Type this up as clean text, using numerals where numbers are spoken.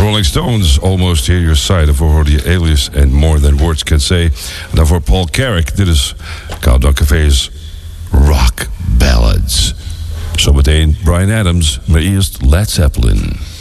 Rolling Stones, Almost Hear Your Side. Daarvoor hoorde je Alias en More Than Words Can Say. En daarvoor Paul Carrick. Dit is Countdown Café's Rock Ballads. Zometeen Bryan Adams, maar eerst Led Zeppelin.